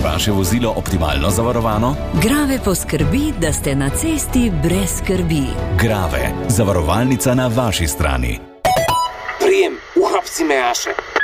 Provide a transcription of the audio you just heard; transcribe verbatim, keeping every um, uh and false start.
vaše vozilo optimalno zavarovano? Grave poskrbi, da ste na cesti brez skrbi. Grave, zavarovalnica na vaši strani. Prijem, uhapsi me, Aše.